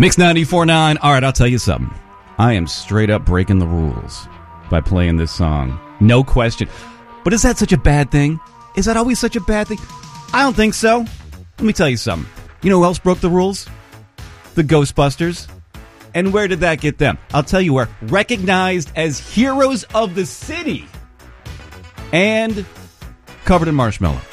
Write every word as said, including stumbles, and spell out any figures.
Mix ninety-four point nine. All right, I'll tell you something. I am straight up breaking the rules by playing this song. No question. But is that such a bad thing? Is that always such a bad thing? I don't think so. Let me tell you something. You know who else broke the rules? The Ghostbusters. And where did that get them? I'll tell you where. Recognized as heroes of the city. And covered in marshmallow.